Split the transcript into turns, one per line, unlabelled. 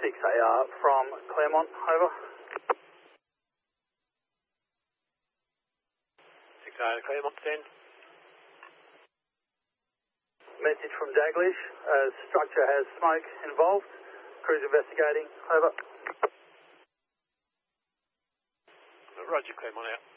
6AR from Claremont, over.
6AR to Claremont, send.
Message from Daglish, structure has smoke involved. Crews investigating, over.
Roger, Claremont out.